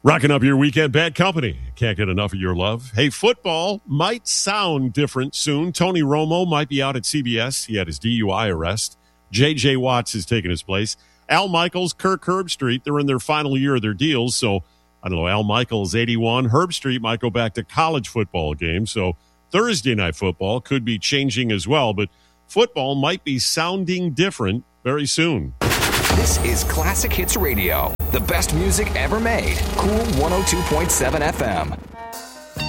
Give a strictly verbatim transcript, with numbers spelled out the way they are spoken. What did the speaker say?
Rocking up your weekend, Bad Company. Can't get enough of your love. Hey, football might sound different soon. Tony Romo might be out at C B S. He had his D U I arrest. J J. Watts is taking his place. Al Michaels, Kirk Herbstreit, they're in their final year of their deals. So, I don't know, Al Michaels, eighty-one. Herbstreit might go back to college football games. So, Thursday night football could be changing as well. But football might be sounding different very soon. This is Classic Hits Radio, the best music ever made. Cool one oh two point seven F M.